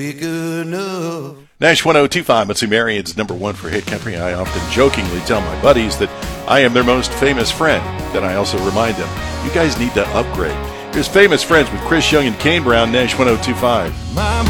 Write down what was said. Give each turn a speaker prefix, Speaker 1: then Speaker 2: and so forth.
Speaker 1: Big enough.
Speaker 2: Nash 1025, Mutsu Marion's number one for hit country. I often jokingly tell my buddies that I am their most famous friend. Then I also remind them, you guys need to upgrade. Here's Famous Friends with Chris Young and Kane Brown, Nash 1025.
Speaker 1: My